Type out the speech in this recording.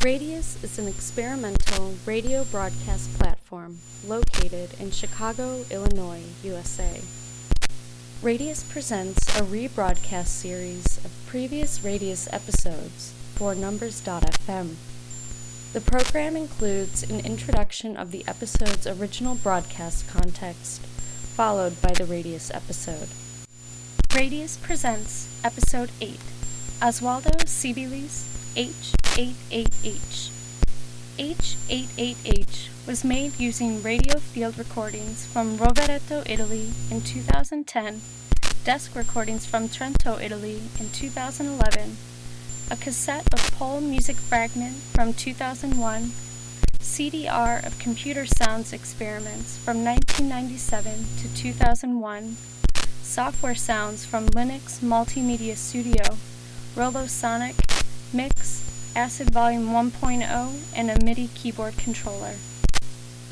Radius is an experimental radio broadcast platform located in Chicago, Illinois, USA. Radius presents a rebroadcast series of previous Radius episodes for Numbers.fm. The program includes an introduction of the episode's original broadcast context, followed by the Radius episode. Radius presents Episode 8, Oswaldo Sibilis H88H. H88H was made using radio field recordings from Rovereto, Italy in 2010, desk recordings from Trento, Italy in 2011, a cassette of Pole Music Fragment from 2001, CDR of Computer Sounds Experiments from 1997 to 2001, software sounds from Linux Multimedia Studio, Robosonic, Mix, Acid Volume 1.0, and a MIDI keyboard controller.